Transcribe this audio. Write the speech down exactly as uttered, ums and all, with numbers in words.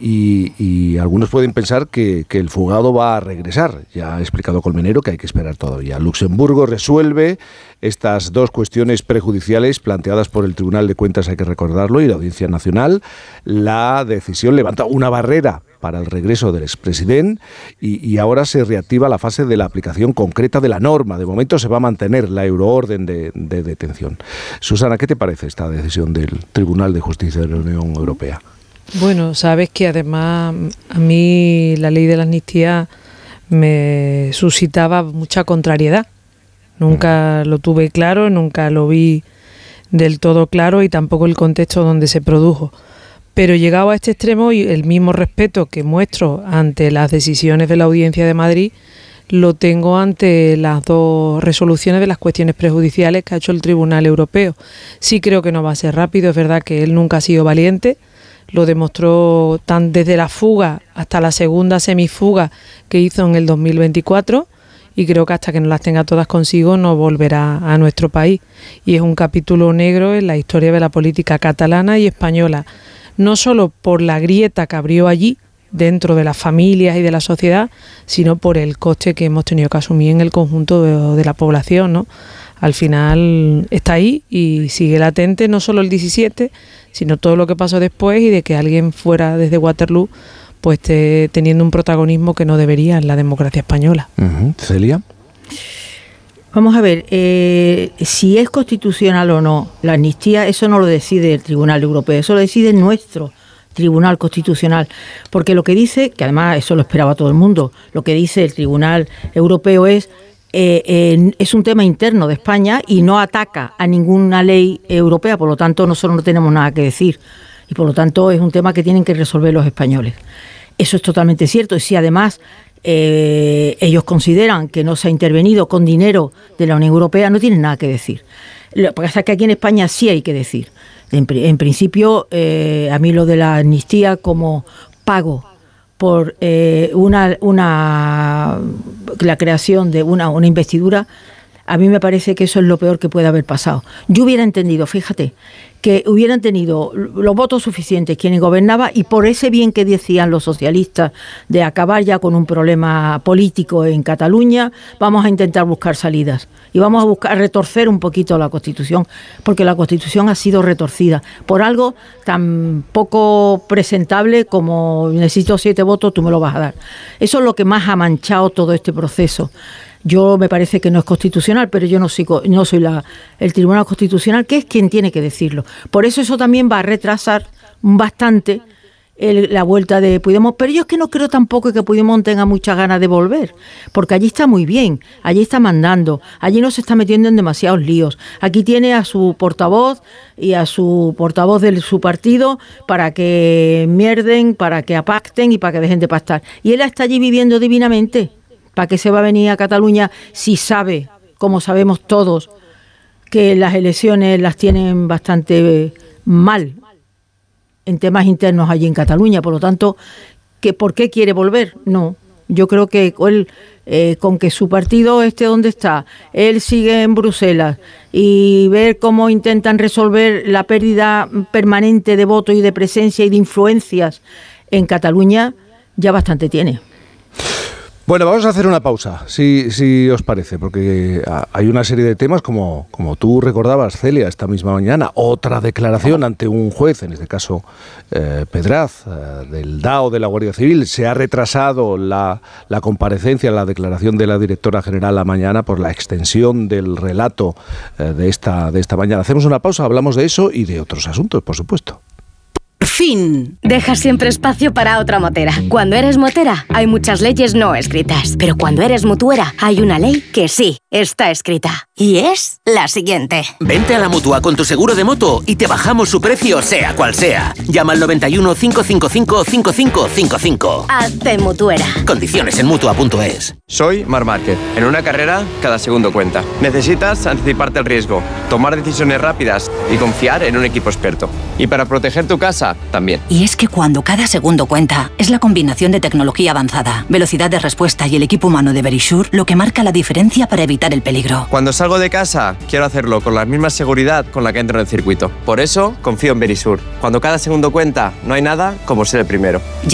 y, y algunos pueden pensar que, que el fugado va a regresar. Ya ha explicado Colmenero que hay que esperar todavía. Luxemburgo resuelve estas dos cuestiones prejudiciales planteadas por el Tribunal de Cuentas, hay que recordarlo, y la Audiencia Nacional. La decisión levanta una barrera para el regreso del expresidente y, y ahora se reactiva la fase de la aplicación concreta de la norma. De momento se va a mantener la euroorden de, de detención. Susana, ¿qué te parece esta decisión del Tribunal de Justicia de la Unión Europea? Bueno, sabes que además a mí la ley de la amnistía me suscitaba mucha contrariedad. Nunca lo tuve claro, nunca lo vi del todo claro y tampoco el contexto donde se produjo. Pero llegado a este extremo, y el mismo respeto que muestro ante las decisiones de la Audiencia de Madrid, lo tengo ante las dos resoluciones de las cuestiones prejudiciales que ha hecho el Tribunal Europeo. Sí creo que no va a ser rápido, es verdad que él nunca ha sido valiente, lo demostró tan desde la fuga hasta la segunda semifuga que hizo en el dos mil veinticuatro, y creo que hasta que no las tenga todas consigo no volverá a nuestro país. Y es un capítulo negro en la historia de la política catalana y española, no solo por la grieta que abrió allí dentro de las familias y de la sociedad, sino por el coste que hemos tenido que asumir en el conjunto de, de la población, ¿no? Al final está ahí y sigue latente no solo el diecisiete, sino todo lo que pasó después, y de que alguien fuera desde Waterloo pues esté teniendo un protagonismo que no debería en la democracia española. Uh-huh. Celia. Vamos a ver, eh, si es constitucional o no la amnistía, eso no lo decide el Tribunal Europeo, eso lo decide nuestro Tribunal Constitucional, porque lo que dice, que además eso lo esperaba todo el mundo, lo que dice el Tribunal Europeo es eh, eh, es un tema interno de España y no ataca a ninguna ley europea, por lo tanto nosotros no tenemos nada que decir y por lo tanto es un tema que tienen que resolver los españoles. Eso es totalmente cierto, y si además eh, ellos consideran que no se ha intervenido con dinero de la Unión Europea, no tienen nada que decir. Lo que pasa es que aquí en España sí hay que decir. En, en principio, eh, a mí lo de la amnistía como pago por eh, una, una la creación de una, una investidura, a mí me parece que eso es lo peor que puede haber pasado. Yo hubiera entendido, fíjate, que hubieran tenido los votos suficientes quienes gobernaban, y por ese bien que decían los socialistas de acabar ya con un problema político en Cataluña, vamos a intentar buscar salidas y vamos a buscar retorcer un poquito la Constitución, porque la Constitución ha sido retorcida por algo tan poco presentable como necesito siete votos, tú me lo vas a dar. Eso es lo que más ha manchado todo este proceso. Yo me parece que no es constitucional, pero yo no soy, no soy la, el Tribunal Constitucional, que es quien tiene que decirlo. Por eso eso también va a retrasar bastante el, la vuelta de Puigdemont. Pero yo es que no creo tampoco que Puigdemont tenga muchas ganas de volver, porque allí está muy bien, allí está mandando, allí no se está metiendo en demasiados líos. Aquí tiene a su portavoz y a su portavoz de su partido para que mierden, para que apacten y para que dejen de pactar. Y él está allí viviendo divinamente. ¿Para qué se va a venir a Cataluña si sabe, como sabemos todos, que las elecciones las tienen bastante mal en temas internos allí en Cataluña? Por lo tanto, ¿que ¿por qué quiere volver? No, yo creo que él, eh, con que su partido esté donde está, él sigue en Bruselas, y ver cómo intentan resolver la pérdida permanente de votos y de presencia y de influencias en Cataluña, ya bastante tiene. Bueno, vamos a hacer una pausa, si, si os parece, porque hay una serie de temas, como, como tú recordabas, Celia, esta misma mañana, otra declaración ante un juez, en este caso eh, Pedraz, eh, del D A O de la Guardia Civil. Se ha retrasado la, la comparecencia, la declaración de la directora general a mañana por la extensión del relato eh, de, esta, de esta mañana. Hacemos una pausa, hablamos de eso y de otros asuntos, por supuesto. Fin. Deja siempre espacio para otra motera. Cuando eres motera, hay muchas leyes no escritas. Pero cuando eres mutuera, hay una ley que sí está escrita. Y es la siguiente. Vente a la Mutua con tu seguro de moto y te bajamos su precio, sea cual sea. Llama al noventa y uno, cinco cinco cinco, cinco cinco cinco cinco. Hazte mutuera. Condiciones en mutua punto es. Soy Marc Márquez. En una carrera, cada segundo cuenta. Necesitas anticiparte al riesgo, tomar decisiones rápidas y confiar en un equipo experto. Y para proteger tu casa, también. Y es que cuando cada segundo cuenta, es la combinación de tecnología avanzada, velocidad de respuesta y el equipo humano de Verisure lo que marca la diferencia para evitar el peligro. Cuando salgo de casa, quiero hacerlo con la misma seguridad con la que entro en el circuito. Por eso, confío en Verisure. Cuando cada segundo cuenta, no hay nada como ser el primero.